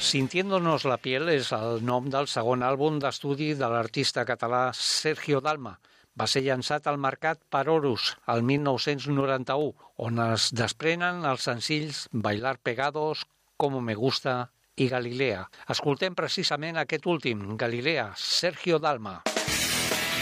Sintiéndonos la piel és el nom del segon àlbum d'estudi de l'artista català Sergio Dalma. Va ser llançat al mercat per Horus el 1991, on es desprenen els senzills Bailar Pegados, Como Me Gusta i Galilea. Escoltem precisament aquest últim, Galilea, Sergio Dalma.